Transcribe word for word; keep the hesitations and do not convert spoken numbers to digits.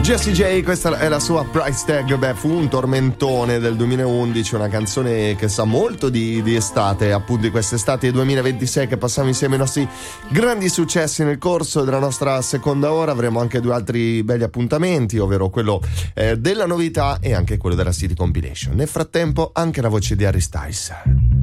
Jessie J, questa è la sua price tag. Beh, fu un tormentone del duemilaundici, una canzone che sa molto di, di estate, appunto di quest'estate duemilaventisei che passiamo insieme i nostri grandi successi. Nel corso della nostra seconda ora avremo anche due altri belli appuntamenti, ovvero quello eh, della novità e anche quello della City Compilation. Nel frattempo anche la voce di Harry Styles.